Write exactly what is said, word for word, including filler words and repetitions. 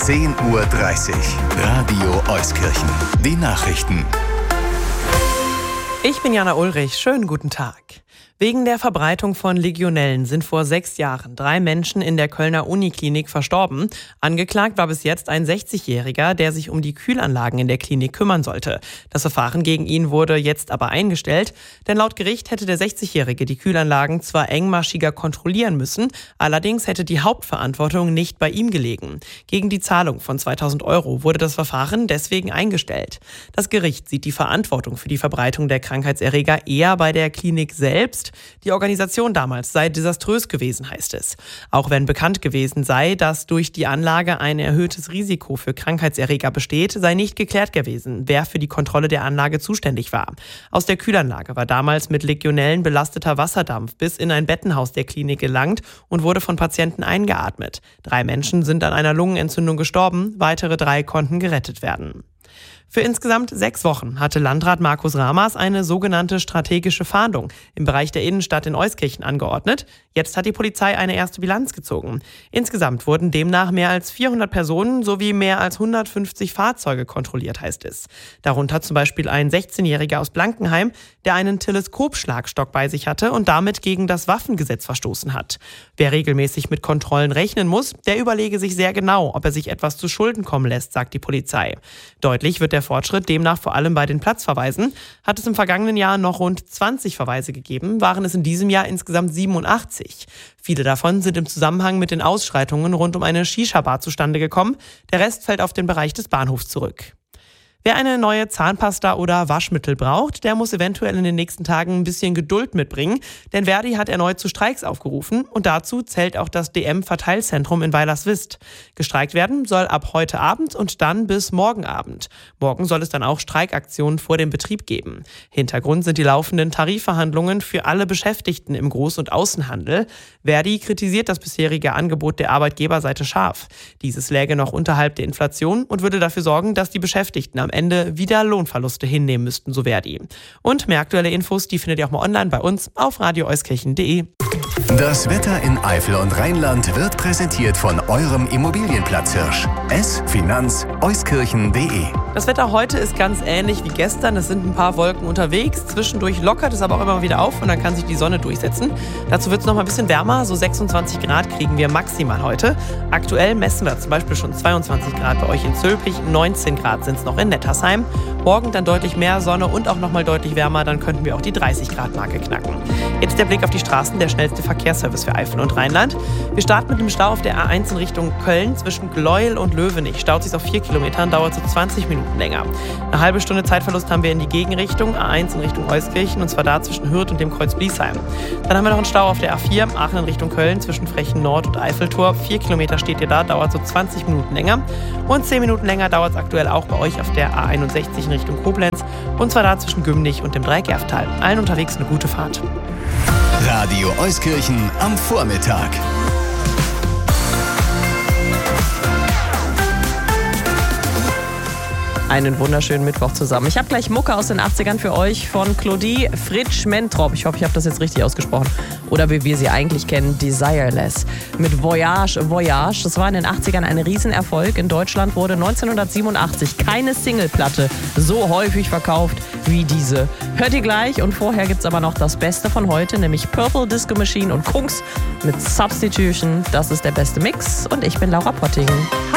zehn Uhr dreißig. Radio Euskirchen. Die Nachrichten. Ich bin Jana Ulrich. Schönen guten Tag. Wegen der Verbreitung von Legionellen sind vor sechs Jahren drei Menschen in der Kölner Uniklinik verstorben. Angeklagt war bis jetzt ein sechzigjähriger, der sich um die Kühlanlagen in der Klinik kümmern sollte. Das Verfahren gegen ihn wurde jetzt aber eingestellt, denn laut Gericht hätte der sechzigjährige die Kühlanlagen zwar engmaschiger kontrollieren müssen, allerdings hätte die Hauptverantwortung nicht bei ihm gelegen. Gegen die Zahlung von zweitausend Euro wurde das Verfahren deswegen eingestellt. Das Gericht sieht die Verantwortung für die Verbreitung der Krankheitserreger eher bei der Klinik selbst. Die Organisation damals sei desaströs gewesen, heißt es. Auch wenn bekannt gewesen sei, dass durch die Anlage ein erhöhtes Risiko für Krankheitserreger besteht, sei nicht geklärt gewesen, wer für die Kontrolle der Anlage zuständig war. Aus der Kühlanlage war damals mit Legionellen belasteter Wasserdampf bis in ein Bettenhaus der Klinik gelangt und wurde von Patienten eingeatmet. Drei Menschen sind an einer Lungenentzündung gestorben, weitere drei konnten gerettet werden. Für insgesamt sechs Wochen hatte Landrat Markus Ramers eine sogenannte strategische Fahndung im Bereich der Innenstadt in Euskirchen angeordnet. Jetzt hat die Polizei eine erste Bilanz gezogen. Insgesamt wurden demnach mehr als vierhundert Personen sowie mehr als hundertfünfzig Fahrzeuge kontrolliert, heißt es. Darunter zum Beispiel ein sechzehnjähriger aus Blankenheim, der einen Teleskopschlagstock bei sich hatte und damit gegen das Waffengesetz verstoßen hat. Wer regelmäßig mit Kontrollen rechnen muss, der überlege sich sehr genau, ob er sich etwas zu Schulden kommen lässt, sagt die Polizei. Deutlich wird der Fortschritt demnach vor allem bei den Platzverweisen. Hat es im vergangenen Jahr noch rund zwanzig Verweise gegeben, waren es in diesem Jahr insgesamt siebenundachtzig. Viele davon sind im Zusammenhang mit den Ausschreitungen rund um eine Shisha-Bar zustande gekommen. Der Rest fällt auf den Bereich des Bahnhofs zurück. Wer eine neue Zahnpasta oder Waschmittel braucht, der muss eventuell in den nächsten Tagen ein bisschen Geduld mitbringen, denn Verdi hat erneut zu Streiks aufgerufen und dazu zählt auch das D M-Verteilzentrum in Weilerswist. Gestreikt werden soll ab heute Abend und dann bis morgen Abend. Morgen soll es dann auch Streikaktionen vor dem Betrieb geben. Hintergrund sind die laufenden Tarifverhandlungen für alle Beschäftigten im Groß- und Außenhandel. Verdi kritisiert das bisherige Angebot der Arbeitgeberseite scharf. Dieses läge noch unterhalb der Inflation und würde dafür sorgen, dass die Beschäftigten am Ende wieder Lohnverluste hinnehmen müssten, so Verdi. Und mehr aktuelle Infos, die findet ihr auch mal online bei uns auf radio euskirchen punkt de. Das Wetter in Eifel und Rheinland wird präsentiert von eurem Immobilienplatzhirsch. S Finanz Euskirchen punkt de. Das Wetter heute ist ganz ähnlich wie gestern. Es sind ein paar Wolken unterwegs. Zwischendurch lockert es aber auch immer wieder auf und dann kann sich die Sonne durchsetzen. Dazu wird es noch mal ein bisschen wärmer. So sechsundzwanzig Grad kriegen wir maximal heute. Aktuell messen wir zum Beispiel schon zweiundzwanzig Grad bei euch in Zülpich. neunzehn Grad sind es noch in Nettersheim. Morgen dann deutlich mehr Sonne und auch noch mal deutlich wärmer. Dann könnten wir auch die dreißig Grad Marke knacken. Jetzt der Blick auf die Straßen, der schnellste Verkehrsservice für Eifel und Rheinland. Wir starten mit dem Stau auf der A eins in Richtung Köln. Zwischen Gleuel und Löwenich staut sich auf vier Kilometern, dauert so zwanzig Minuten länger. Eine halbe Stunde Zeitverlust haben wir in die Gegenrichtung, A eins in Richtung Euskirchen, und zwar da zwischen Hürth und dem Kreuz Bliesheim. Dann haben wir noch einen Stau auf der A vier, Aachen in Richtung Köln, zwischen Frechen Nord und Eiffeltor. Vier Kilometer steht ihr da, dauert so zwanzig Minuten länger. Und zehn Minuten länger dauert es aktuell auch bei euch auf der A einundsechzig in Richtung Koblenz, und zwar da zwischen Gümnich und dem Dreigerftal. Allen unterwegs eine gute Fahrt. Radio Euskirchen am Vormittag. Einen wunderschönen Mittwoch zusammen. Ich habe gleich Mucke aus den achtzigern für euch von Claudie Fritsch-Mentrop. Ich hoffe, ich habe das jetzt richtig ausgesprochen. Oder wie wir sie eigentlich kennen, Desireless. Mit Voyage, Voyage. Das war in den achtzigern ein Riesenerfolg. In Deutschland wurde neunzehnhundertsiebenundachtzig keine Singleplatte so häufig verkauft wie diese. Hört ihr gleich. Und vorher gibt es aber noch das Beste von heute, nämlich Purple Disco Machine und Kungs mit Substitution. Das ist der beste Mix. Und ich bin Laura Potting.